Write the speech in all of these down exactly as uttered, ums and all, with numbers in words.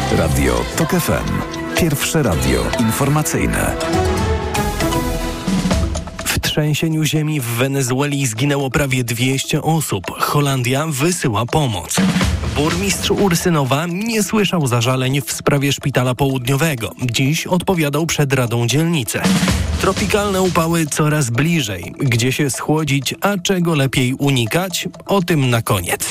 Radio TOK F M. Pierwsze radio informacyjne. W trzęsieniu ziemi w Wenezueli zginęło prawie dwieście osób. Holandia wysyła pomoc. Burmistrz Ursynowa nie słyszał zażaleń w sprawie szpitala południowego. Dziś odpowiadał przed Radą Dzielnicy. Tropikalne upały coraz bliżej. Gdzie się schłodzić, a czego lepiej unikać? O tym na koniec.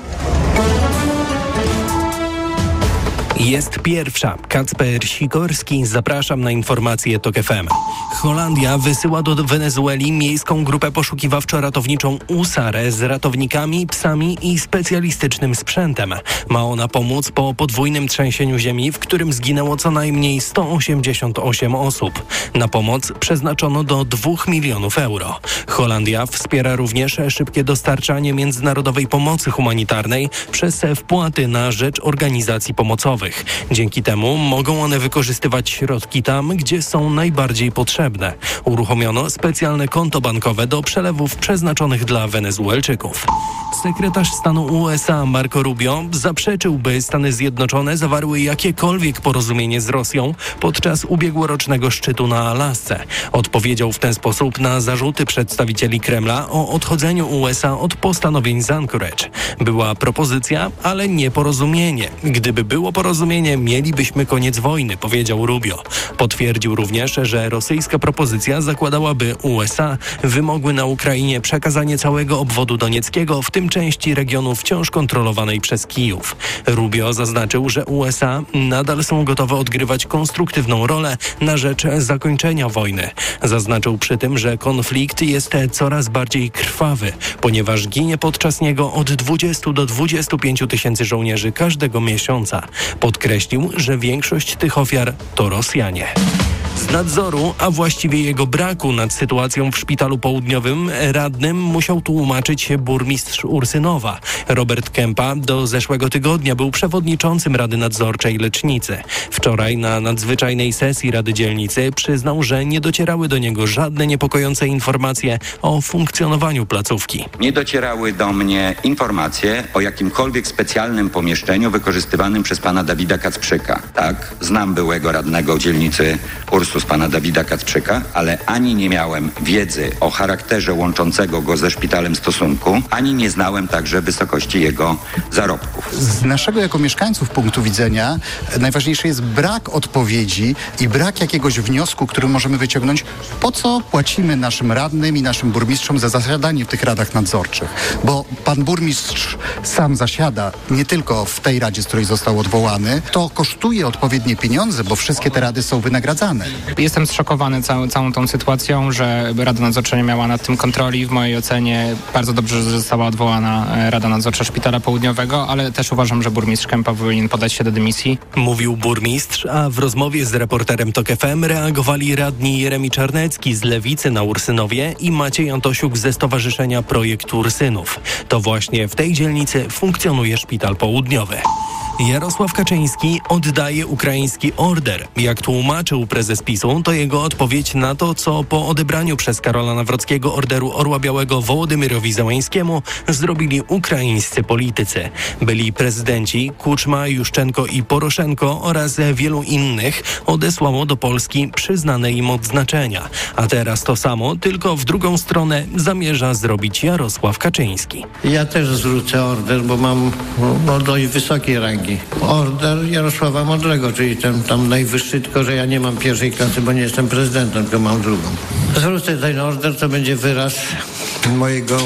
Jest pierwsza. Kacper Sikorski, zapraszam na informacje TOK F M. Holandia wysyła do Wenezueli miejską grupę poszukiwawczo-ratowniczą USARę z ratownikami, psami i specjalistycznym sprzętem. Ma ona pomóc po podwójnym trzęsieniu ziemi, w którym zginęło co najmniej sto osiemdziesiąt osiem osób. Na pomoc przeznaczono do dwóch milionów euro. Holandia wspiera również szybkie dostarczanie międzynarodowej pomocy humanitarnej przez wpłaty na rzecz organizacji pomocowych. Dzięki temu mogą one wykorzystywać środki tam, gdzie są najbardziej potrzebne. Uruchomiono specjalne konto bankowe do przelewów przeznaczonych dla Wenezuelczyków. Sekretarz stanu U S A Marco Rubio zaprzeczył, by Stany Zjednoczone zawarły jakiekolwiek porozumienie z Rosją podczas ubiegłorocznego szczytu na Alasce. Odpowiedział w ten sposób na zarzuty przedstawicieli Kremla o odchodzeniu U S A od postanowień z Anchorage. Była propozycja, ale nie porozumienie. Gdyby było porozumienie, mielibyśmy koniec wojny, powiedział Rubio. Potwierdził również, że rosyjska propozycja zakładałaby U S A wymogły na Ukrainie przekazanie całego obwodu donieckiego, w tym części regionu wciąż kontrolowanej przez Kijów. Rubio zaznaczył, że U S A nadal są gotowe odgrywać konstruktywną rolę na rzecz zakończenia wojny. Zaznaczył przy tym, że konflikt jest coraz bardziej krwawy, ponieważ ginie podczas niego od dwudziestu do dwudziestu pięciu tysięcy żołnierzy każdego miesiąca. Podkreślił, że większość tych ofiar to Rosjanie. Z nadzoru, a właściwie jego braku nad sytuacją w szpitalu południowym radnym musiał tłumaczyć się burmistrz Ursynowa. Robert Kępa do zeszłego tygodnia był przewodniczącym Rady Nadzorczej Lecznicy. Wczoraj na nadzwyczajnej sesji Rady Dzielnicy przyznał, że nie docierały do niego żadne niepokojące informacje o funkcjonowaniu placówki. Nie docierały do mnie informacje o jakimkolwiek specjalnym pomieszczeniu wykorzystywanym przez pana Dawida Kacprzyka. Tak, znam byłego radnego dzielnicy Ursus, pana Dawida Kacprzyka, ale ani nie miałem wiedzy o charakterze łączącego go ze szpitalem stosunku, ani nie znałem także wysokości jego zarobków. Z naszego jako mieszkańców punktu widzenia najważniejszy jest brak odpowiedzi i brak jakiegoś wniosku, który możemy wyciągnąć, po co płacimy naszym radnym i naszym burmistrzom za zasiadanie w tych radach nadzorczych. Bo pan burmistrz sam zasiada nie tylko w tej radzie, z której został odwołany, to kosztuje odpowiednie pieniądze, bo wszystkie te rady są wynagradzane. Jestem zszokowany całą, całą tą sytuacją, że Rada Nadzorcza nie miała nad tym kontroli. W mojej ocenie bardzo dobrze, że została odwołana Rada Nadzorcza Szpitala Południowego, ale też uważam, że burmistrz Kępa powinien podać się do dymisji. Mówił burmistrz, a w rozmowie z reporterem TOK F M reagowali radni Jeremi Czarnecki z Lewicy na Ursynowie i Maciej Antosiuk ze Stowarzyszenia Projekt Ursynów. To właśnie w tej dzielnicy funkcjonuje Szpital Południowy. Jarosław Kaczyński oddaje ukraiński order. Jak tłumaczył prezes PiSu, to jego odpowiedź na to, co po odebraniu przez Karola Nawrockiego orderu Orła Białego Wołodymyrowi Zełańskiemu zrobili ukraińscy politycy. Byli prezydenci Kuczma, Juszczenko i Poroszenko oraz wielu innych odesłało do Polski przyznane im odznaczenia. A teraz to samo, tylko w drugą stronę zamierza zrobić Jarosław Kaczyński. Ja też zwrócę order, bo mam no, dość wysokiej rangi. Order Jarosława Mądrego, czyli ten tam najwyższy, tylko że ja nie mam pierwszej klasy, bo nie jestem prezydentem, tylko mam drugą. Zwrócę ten order, to będzie wyraz mojego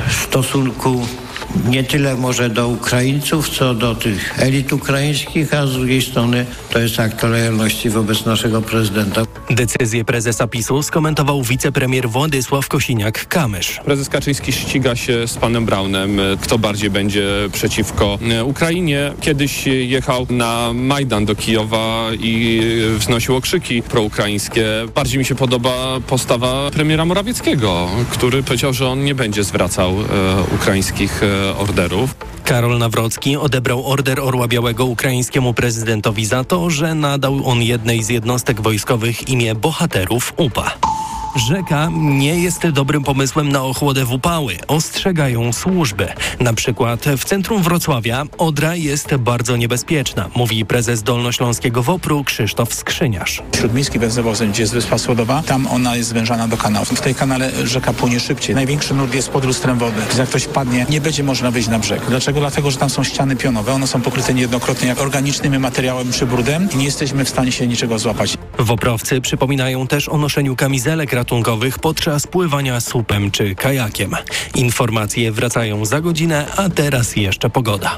stosunku nie tyle może do Ukraińców, co do tych elit ukraińskich, a z drugiej strony to jest akt lojalności wobec naszego prezydenta. Decyzję prezesa PiSu skomentował wicepremier Władysław Kosiniak-Kamysz. Prezes Kaczyński ściga się z panem Braunem, kto bardziej będzie przeciwko Ukrainie. Kiedyś jechał na Majdan do Kijowa i wznosił okrzyki proukraińskie. Bardziej mi się podoba postawa premiera Morawieckiego, który powiedział, że on nie będzie zwracał e, ukraińskich e, orderów. Karol Nawrocki odebrał order Orła Białego ukraińskiemu prezydentowi za to, że nadał on jednej z jednostek wojskowych imię bohaterów U P A. Rzeka nie jest dobrym pomysłem na ochłodę w upały, ostrzegają służby. Na przykład w centrum Wrocławia Odra jest bardzo niebezpieczna, mówi prezes Dolnośląskiego WOPR-u Krzysztof Skrzyniarz. Śródmiejski węzełowóz, gdzie jest wyspa Słodowa, tam ona jest zwężana do kanału. W tej kanale rzeka płynie szybciej. Największy nurt jest pod lustrem wody. Jak ktoś wpadnie, nie będzie można wyjść na brzeg. Dlaczego? Dlatego, że tam są ściany pionowe. One są pokryte niejednokrotnie jak organicznym materiałem czy brudem i nie jesteśmy w stanie się niczego złapać. Woprowcy przypominają też o noszeniu kamizelek ratunkowych podczas pływania słupem czy kajakiem. Informacje wracają za godzinę, a teraz jeszcze pogoda.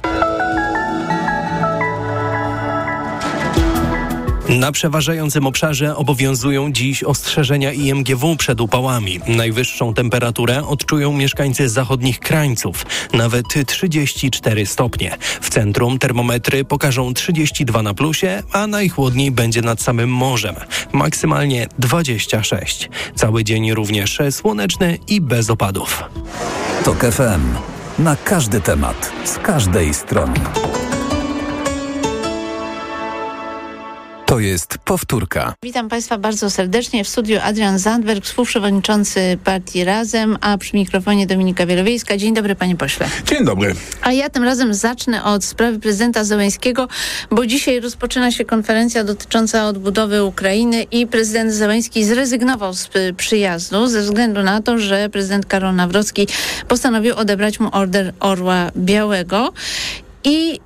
Na przeważającym obszarze obowiązują dziś ostrzeżenia I M G W przed upałami. Najwyższą temperaturę odczują mieszkańcy zachodnich krańców, nawet trzydzieści cztery stopnie. W centrum termometry pokażą trzydzieści dwa na plusie, a najchłodniej będzie nad samym morzem, maksymalnie dwadzieścia sześć. Cały dzień również słoneczny i bez opadów. TOK F M. Na każdy temat, z każdej strony. To jest powtórka. Witam Państwa bardzo serdecznie. W studiu Adrian Zandberg, współprzewodniczący partii Razem, a przy mikrofonie Dominika Wielowiejska. Dzień dobry, panie pośle. Dzień dobry. A ja tym razem zacznę od sprawy prezydenta Zełenskiego, bo dzisiaj rozpoczyna się konferencja dotycząca odbudowy Ukrainy i prezydent Zełenski zrezygnował z przyjazdu ze względu na to, że prezydent Karol Nawrocki postanowił odebrać mu Order Orła Białego. I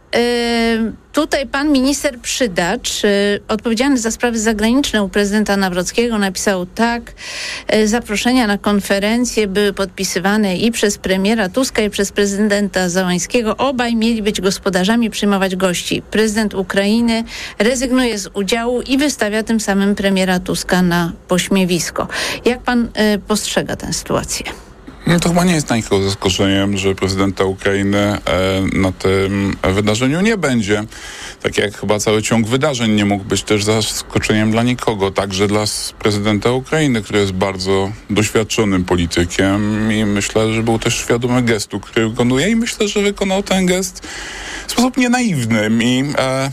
y, tutaj pan minister Przydacz, y, odpowiedzialny za sprawy zagraniczne u prezydenta Nawrockiego, napisał tak: y, zaproszenia na konferencję były podpisywane i przez premiera Tuska, i przez prezydenta Zełenskiego. Obaj mieli być gospodarzami, przyjmować gości. Prezydent Ukrainy rezygnuje z udziału i wystawia tym samym premiera Tuska na pośmiewisko. Jak pan y, postrzega tę sytuację? No to chyba nie jest największym zaskoczeniem, że prezydenta Ukrainy e, na tym wydarzeniu nie będzie. Tak jak chyba cały ciąg wydarzeń nie mógł być też zaskoczeniem dla nikogo, także dla prezydenta Ukrainy, który jest bardzo doświadczonym politykiem i myślę, że był też świadomy gestu, który wykonuje i myślę, że wykonał ten gest w sposób nienaiwny i e,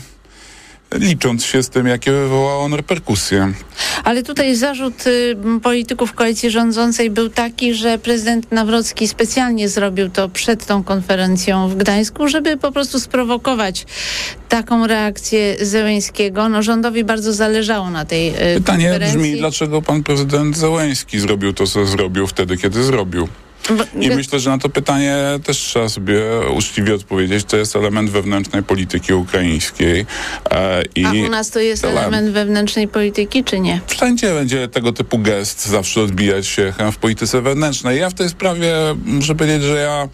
licząc się z tym, jakie wywołał on reperkusje. Ale tutaj zarzut y, polityków koalicji rządzącej był taki, że prezydent Nawrocki specjalnie zrobił to przed tą konferencją w Gdańsku, żeby po prostu sprowokować taką reakcję Zełenskiego. No, rządowi bardzo zależało na tej y, Pytanie konferencji. brzmi, dlaczego pan prezydent Zełenski zrobił to, co zrobił wtedy, kiedy zrobił. Bo, I myślę, że na to pytanie też trzeba sobie uczciwie odpowiedzieć. To jest element wewnętrznej polityki ukraińskiej. E, i A u nas to jest tyle. element wewnętrznej polityki, czy nie? Wszędzie będzie tego typu gest zawsze odbijać się echem w polityce wewnętrznej. Ja w tej sprawie muszę powiedzieć, że ja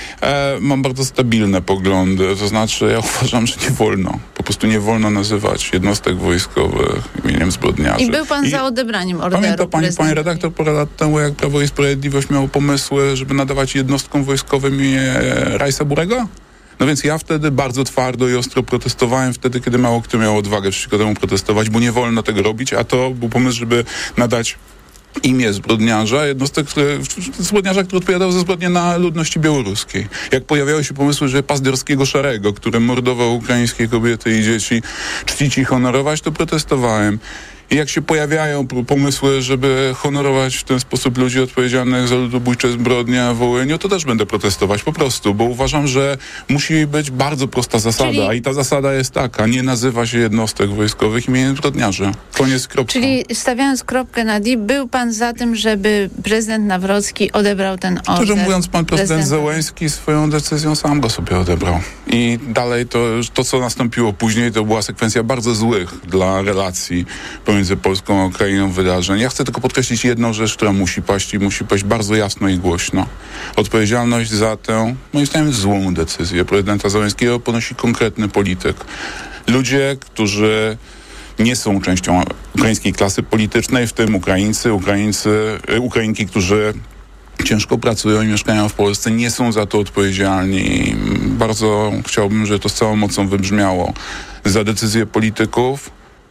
e, mam bardzo stabilne poglądy. To znaczy, ja uważam, że nie wolno. Po prostu nie wolno nazywać jednostek wojskowych imieniem zbrodniarzy. I był pan I za odebraniem orderu. Pamięta pani, pani redaktor, parę lat temu, jak Prawo i Sprawiedliwość miało pomysły, żeby nadawać jednostkom wojskowym imię Rajsa Burego? No więc ja wtedy bardzo twardo i ostro protestowałem, wtedy, kiedy mało kto miał odwagę przeciwko temu protestować, bo nie wolno tego robić, a to był pomysł, żeby nadać imię zbrodniarza, jednostek, które, zbrodniarza, który odpowiadał za zbrodnie na ludności białoruskiej. Jak pojawiały się pomysły, że Pazderskiego Szarego, który mordował ukraińskie kobiety i dzieci, czcić i honorować, to protestowałem. I jak się pojawiają pomysły, żeby honorować w ten sposób ludzi odpowiedzialnych za ludobójcze zbrodnie w Wołyniu, to też będę protestować po prostu, bo uważam, że musi być bardzo prosta zasada. Czyli... I ta zasada jest taka: nie nazywa się jednostek wojskowych imieniem zbrodniarzy. Koniec, kropka. Czyli stawiając kropkę na D, był pan za tym, żeby prezydent Nawrocki odebrał ten order? Szczerze mówiąc, pan prezydent Zełenski swoją decyzją sam go sobie odebrał. I dalej to, to, co nastąpiło później, to była sekwencja bardzo złych dla relacji pomiędzy Polską a Ukrainą wydarzeń. Ja chcę tylko podkreślić jedną rzecz, która musi paść i musi paść bardzo jasno i głośno. Odpowiedzialność za tę, moim zdaniem, złą decyzję prezydenta Zełenskiego ponosi konkretny polityk. Ludzie, którzy nie są częścią ukraińskiej klasy politycznej, w tym Ukraińcy, Ukraińcy, Ukrainki, którzy ciężko pracują i mieszkają w Polsce, nie są za to odpowiedzialni. Bardzo chciałbym, żeby to z całą mocą wybrzmiało. Za decyzje polityków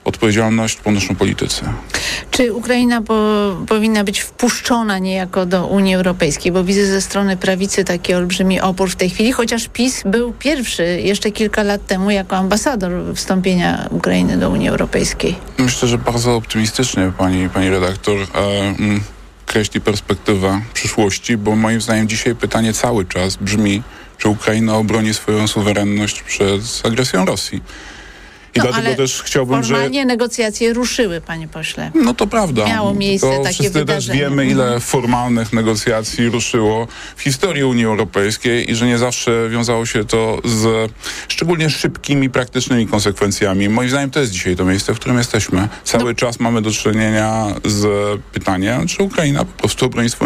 odpowiedzialność ponoszą politycy. Czy Ukraina po, powinna być wpuszczona niejako do Unii Europejskiej? Bo widzę ze strony prawicy taki olbrzymi opór w tej chwili, chociaż PiS był pierwszy jeszcze kilka lat temu jako ambasador wstąpienia Ukrainy do Unii Europejskiej. Myślę, że bardzo optymistycznie pani, pani redaktor e, m, kreśli perspektywę przyszłości, bo moim zdaniem dzisiaj pytanie cały czas brzmi, czy Ukraina obroni swoją suwerenność przed agresją Rosji. I no, dlatego ale też chciałbym, formalnie że... negocjacje ruszyły, panie pośle. No to prawda. Miało miejsce to takie wszyscy wydarzenie. też wiemy, ile formalnych negocjacji ruszyło w historii Unii Europejskiej i że nie zawsze wiązało się to z szczególnie szybkimi, praktycznymi konsekwencjami. Moim zdaniem to jest dzisiaj to miejsce, w którym jesteśmy. Cały no. czas mamy do czynienia z pytaniem, czy Ukraina po prostu obroni swoją